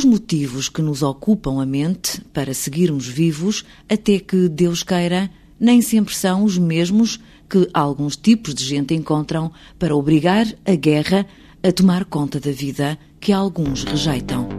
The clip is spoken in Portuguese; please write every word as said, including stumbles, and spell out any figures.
Os motivos que nos ocupam a mente para seguirmos vivos, até que Deus queira, nem sempre são os mesmos que alguns tipos de gente encontram para obrigar a guerra a tomar conta da vida que alguns rejeitam.